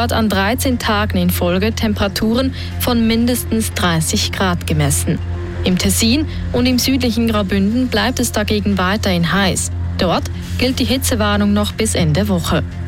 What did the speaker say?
dort an 13 Tagen in Folge Temperaturen von mindestens 30 Grad gemessen. Im Tessin und im südlichen Graubünden bleibt es dagegen weiterhin heiß. Dort gilt die Hitzewarnung noch bis Ende Woche.